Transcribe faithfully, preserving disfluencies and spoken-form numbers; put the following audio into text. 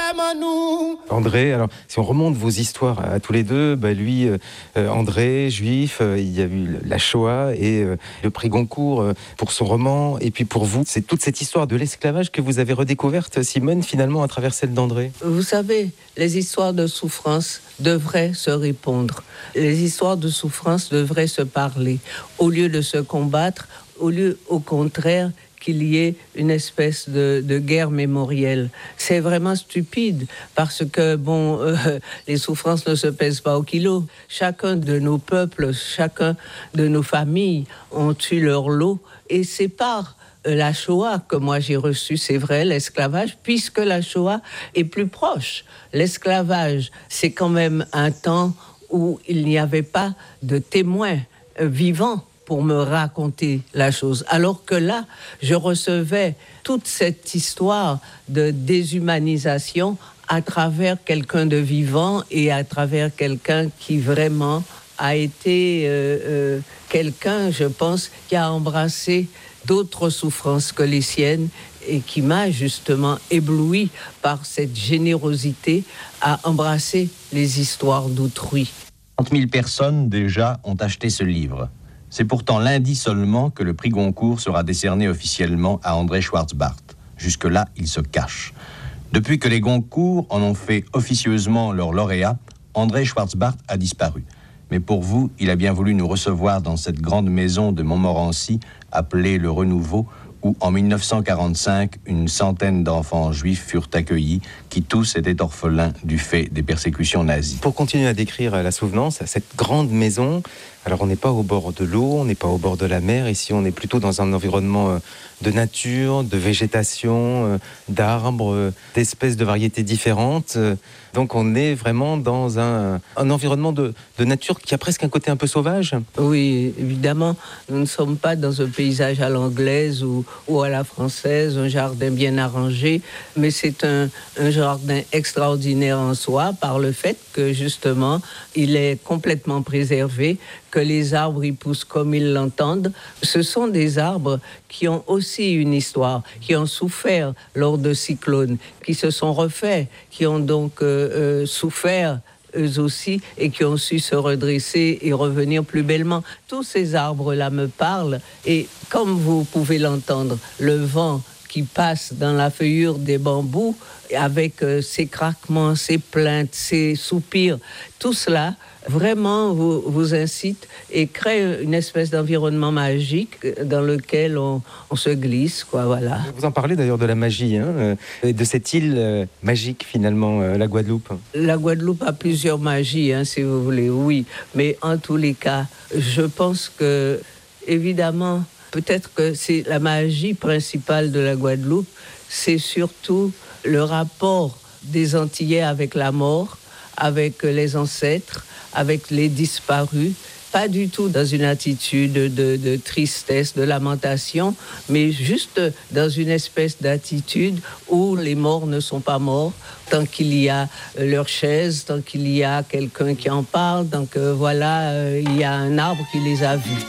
André, alors si on remonte vos histoires à tous les deux, bah lui, euh, André, juif, euh, il y a eu la Shoah et euh, le prix Goncourt euh, pour son roman. Et puis pour vous, c'est toute cette histoire de l'esclavage que vous avez redécouverte, Simone, finalement, à travers celle d'André. Vous savez, les histoires de souffrance devraient se répondre. Les histoires de souffrance devraient se parler. Au lieu de se combattre, au lieu, au contraire, qu'il y ait une espèce de, de guerre mémorielle. C'est vraiment stupide parce que, bon, euh, les souffrances ne se pèsent pas au kilo. Chacun de nos peuples, chacun de nos familles ont eu leur lot et c'est par la Shoah que moi j'ai reçu, c'est vrai, l'esclavage, puisque la Shoah est plus proche. L'esclavage, c'est quand même un temps où il n'y avait pas de témoins euh, vivants pour me raconter la chose. Alors que là, je recevais toute cette histoire de déshumanisation à travers quelqu'un de vivant et à travers quelqu'un qui vraiment a été euh, euh, quelqu'un, je pense, qui a embrassé d'autres souffrances que les siennes et qui m'a justement ébloui par cette générosité à embrasser les histoires d'autrui. trente mille personnes déjà ont acheté ce livre. C'est pourtant lundi seulement que le prix Goncourt sera décerné officiellement à André Schwarz-Bart. Jusque-là, il se cache. Depuis que les Goncourt en ont fait officieusement leur lauréat, André Schwarz-Bart a disparu. Mais pour vous, il a bien voulu nous recevoir dans cette grande maison de Montmorency, appelée Le Renouveau, où en mille neuf cent quarante-cinq, une centaine d'enfants juifs furent accueillis, qui tous étaient orphelins du fait des persécutions nazies. Pour continuer à décrire la souvenance, cette grande maison, alors on n'est pas au bord de l'eau, on n'est pas au bord de la mer, ici on est plutôt dans un environnement de nature, de végétation, d'arbres, d'espèces de variétés différentes. Donc on est vraiment dans un, un environnement de, de nature qui a presque un côté un peu sauvage. Oui, évidemment, nous ne sommes pas dans un paysage à l'anglaise ou, ou à la française, un jardin bien arrangé, mais c'est un, un jardin extraordinaire en soi par le fait que justement, il est complètement préservé, que les arbres y poussent comme ils l'entendent. Ce sont des arbres qui ont aussi une histoire, qui ont souffert lors de cyclones, qui se sont refaits, qui ont donc euh, euh, souffert eux aussi et qui ont su se redresser et revenir plus bellement. Tous ces arbres-là me parlent et comme vous pouvez l'entendre, le vent qui passe dans la feuillure des bambous avec euh, ses craquements, ses plaintes, ses soupirs, tout cela vraiment vous, vous incite et crée une espèce d'environnement magique dans lequel on, on se glisse, quoi, voilà. Vous en parlez d'ailleurs de la magie, hein, de cette île euh, magique finalement, euh, la Guadeloupe. La Guadeloupe a plusieurs magies, hein, si vous voulez, oui. Mais en tous les cas, je pense que, évidemment, peut-être que c'est la magie principale de la Guadeloupe, c'est surtout le rapport des Antillais avec la mort, avec les ancêtres, avec les disparus, pas du tout dans une attitude de, de tristesse, de lamentation, mais juste dans une espèce d'attitude où les morts ne sont pas morts, tant qu'il y a leur chaise, tant qu'il y a quelqu'un qui en parle, tant que voilà, euh, il y a un arbre qui les a vus.